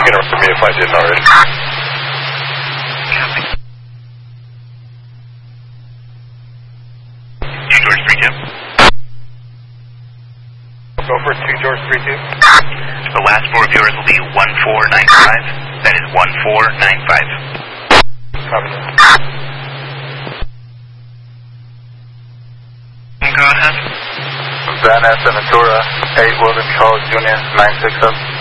You can refer me if I didn't already. George 32. Go for 2 George 32. The last four of yours will be 1495. That is 1495. Copy. Go ahead. Van Ness, Ventura, 8 Williams College Union, 960.